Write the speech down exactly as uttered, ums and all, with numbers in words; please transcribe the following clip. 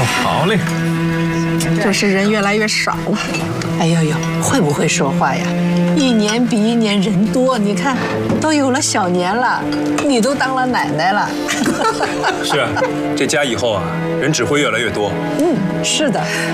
好嘞。 真是人越来越少了。 哎呦呦，会不会说话呀？一年比一年人多，你看，都有了小年了，你都当了奶奶了。 是啊，这家以后啊，人只会越来越多。 嗯，是的。